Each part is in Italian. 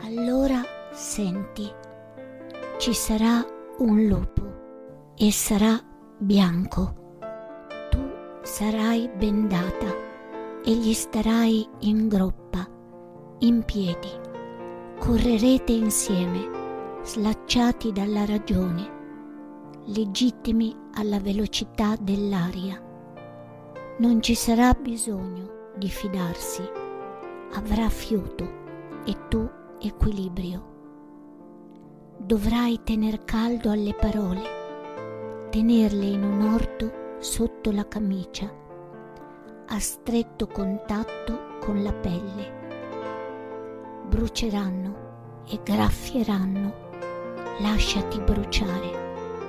Allora senti, ci sarà un lupo e sarà bianco. Tu sarai bendata e gli starai in groppa, in piedi. Correrete insieme, slacciati dalla ragione, legittimi alla velocità dell'aria. Non ci sarà bisogno di fidarsi, avrà fiuto e tu equilibrio. Dovrai tener caldo alle parole, tenerle in un orto sotto la camicia, a stretto contatto con la pelle. Bruceranno e graffieranno, lasciati bruciare.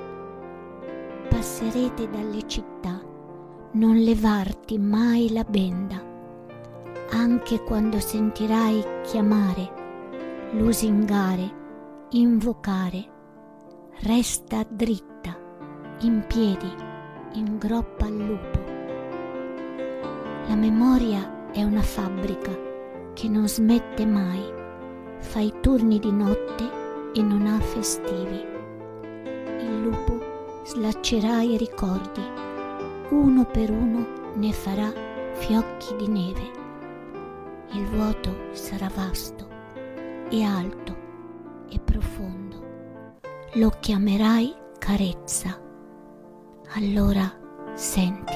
Passerete dalle città, non levarti mai la benda, anche quando sentirai chiamare, lusingare, invocare. Resta dritta, in piedi, in groppa al lupo. La memoria è una fabbrica che non smette mai, fa i turni di notte e non ha festivi. Il lupo slaccerà i ricordi, uno per uno ne farà fiocchi di neve. Il vuoto sarà vasto e alto e profondo. Lo chiamerai carezza. Allora senti.